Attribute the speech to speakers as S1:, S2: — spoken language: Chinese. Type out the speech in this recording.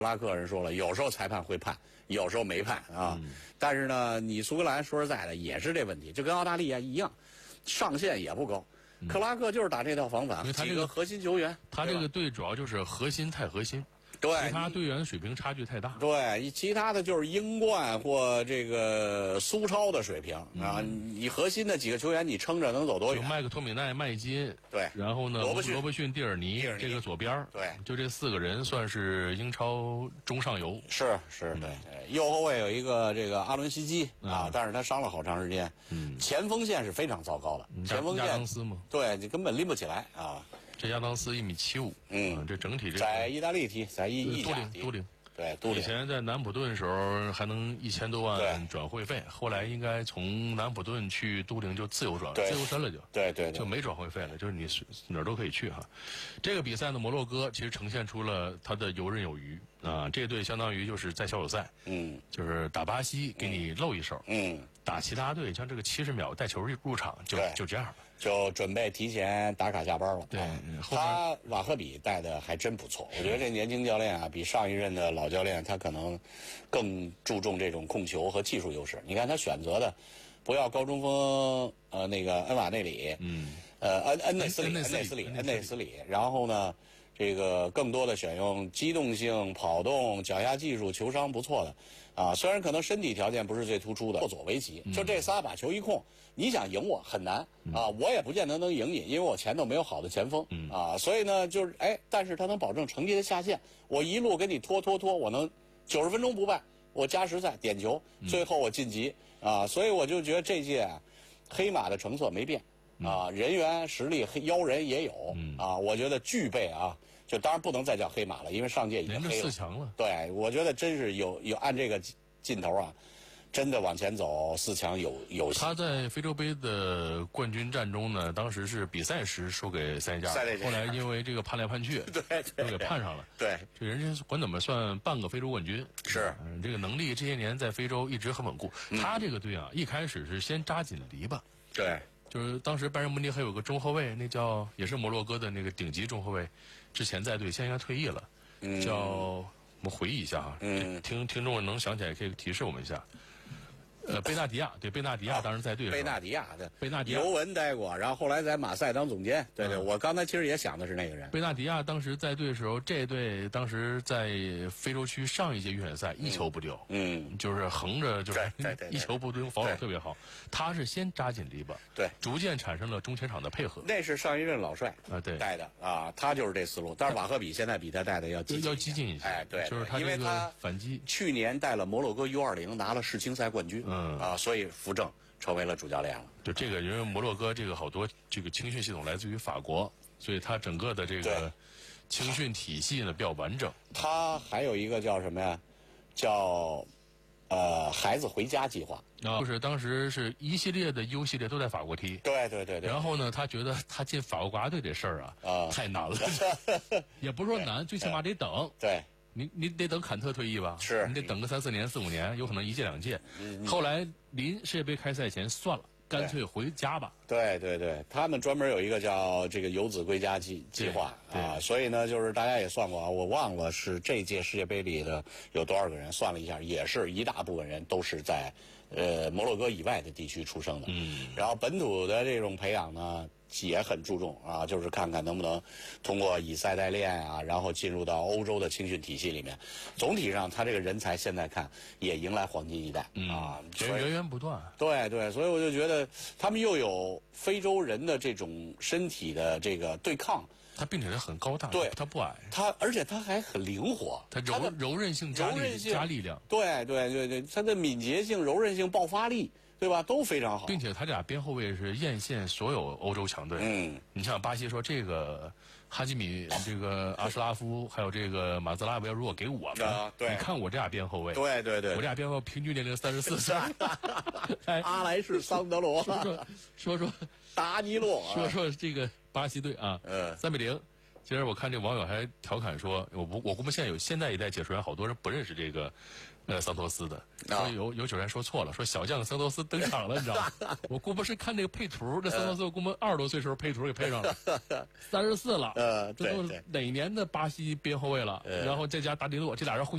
S1: 拉克人说了，有时候裁判会判，有时候没判啊。但是呢，你苏格兰说实在的也是这问题，就跟澳大利亚一样，上限也不高。克拉克就是打这套防法，几个核心球员，
S2: 他这个队主要就是核心太核心。
S1: 对，
S2: 其他队员水平差距太大。
S1: 对，其他的就是英冠或这个苏超的水平啊。你核心的几个球员，你撑着能走多远？
S2: 就麦克托米奈、麦金，
S1: 对，
S2: 然后呢，罗伯逊、蒂尔尼这个左边，
S1: 对，
S2: 就这4个人算是英超中上游。
S1: 是，对。右后卫有一个这个阿伦西基啊，但是他伤了好长时间。前锋线是非常糟糕的，前锋线
S2: 亚当斯嘛，
S1: 对你根本拎不起来啊。
S2: 这亚当斯1.75米，这整体这
S1: 在意大利踢，在意甲踢，
S2: 都灵。
S1: 对，都灵。
S2: 以前在南普顿的时候还能1000多万转会费，后来应该从南普顿去都灵就自由转，自由身了就。
S1: 对，
S2: 就没转会费了，就是你哪儿都可以去哈。这个比赛呢，摩洛哥其实呈现出了他的游刃有余啊。这队相当于就是在小组赛，就是打巴西给你露一手，打其他队像这个70秒带球入场就这样吧。
S1: 就准备提前打卡下班了。
S2: 对，
S1: 他瓦赫比带的还真不错。我觉得这年轻教练啊，比上一任的老教练他可能更注重这种控球和技术优势。你看他选择的，不要高中锋那个恩瓦内里，恩内斯里，然后呢，这个更多的选用机动性、跑动、脚下技术、球商不错的啊。虽然可能身体条件不是最突出的，后左为吉，就这仨把球一控，你想赢我很难啊，我也不见得能赢你，因为我前头没有好的前锋啊，所以呢，就是但是他能保证成绩的下限，我一路给你拖，我能90分钟不败，我加时赛点球，最后我晋级啊，所以我就觉得这届啊，黑马的成色没变。人员实力妖人也有啊，我觉得具备啊，就当然不能再叫黑马了，因为上届已经黑了
S2: 4强了。
S1: 对，我觉得真是有按这个劲头啊，真的往前走4强有戏。
S2: 他在非洲杯的冠军战中呢，当时是比赛时输给塞内加尔，后来因为这个判来判去，
S1: 对，
S2: 都给判上了。
S1: 对，
S2: 这人家管怎么算半个非洲冠军？
S1: 是，
S2: 这个能力这些年在非洲一直很稳固。他这个队啊，一开始是先扎紧篱笆。
S1: 对。
S2: 就是当时拜仁慕尼黑有个中后卫，那叫也是摩洛哥的那个顶级中后卫，之前在队，现在应该退役了，叫我们回忆一下啊，听众能想起来可以提示我们一下。贝纳迪亚，对，贝纳迪亚当时在队的时候，贝纳迪亚尤
S1: 文待过，然后后来在马赛当总监。对，我刚才其实也想的是那个人。
S2: 贝纳迪亚当时在队的时候，这队当时在非洲区上一届预选赛一球不丢，就是横着就是一球不丢，防守特别好。他是先扎紧篱笆，
S1: 对，
S2: 逐渐产生了中前场的配合。
S1: 那是上一任老帅
S2: 对
S1: 带的啊，他就是这思路。但是瓦赫比现在比他带的要激进一些。对，
S2: 就是他这个反击。
S1: 去年带了摩洛哥U20拿了世青赛冠军。所以扶正成为了主教练了。
S2: 就这个，因为摩洛哥这个好多这个青训系统来自于法国，所以它整个的这个青训体系呢比较完整。
S1: 它还有一个叫什么呀？叫孩子回家计划。
S2: 就是当时是一系列的 U 系列都在法国踢。
S1: 对。
S2: 然后呢，他觉得他进法国国家队这事儿太难了，也不是说难，最起码得等。
S1: 对。
S2: 你得等坎特退役吧？
S1: 是，
S2: 你得等个3、4年、4、5年，有可能1届2届。后来临世界杯开赛前算了，干脆回家吧。
S1: 对，他们专门有一个叫这个游子归家计划啊，所以呢，就是大家也算过啊，我忘了是这届世界杯里的有多少个人，算了一下，也是一大部分人都是在摩洛哥以外的地区出生的。然后本土的这种培养呢，也很注重啊，就是看看能不能通过以赛代练啊，然后进入到欧洲的青训体系里面。总体上，他这个人才现在看也迎来黄金一代啊，
S2: 源源不断。
S1: 对，所以我就觉得他们又有非洲人的这种身体的这个对抗，
S2: 他并且他很高大，
S1: 对，
S2: 他不矮，
S1: 而且他还很灵活，
S2: 他柔韧性加力量，
S1: 对，他的敏捷性、柔韧性、爆发力。对吧？都非常好，
S2: 并且他俩边后卫是艳羡所有欧洲强队。你像巴西说这个哈基米、这个阿什拉夫，还有这个马兹拉维，如果给我们，你看我这俩边后卫，
S1: 对，
S2: 我这俩边后卫平均年龄34岁。
S1: 阿莱士桑德罗，
S2: 说
S1: 达尼洛，
S2: 说这个巴西队啊，3-0 其实我看这网友还调侃说，我估摸现在一代解说员好多人不认识这个桑托斯的，说有解说员说错了，说小将桑托斯登场了，你知道吗？我估摸是看这个配图，这桑托斯我估摸20多岁时候配图给配上了，34了，这都哪年的巴西边后卫了？然后再加达迪洛，这俩人互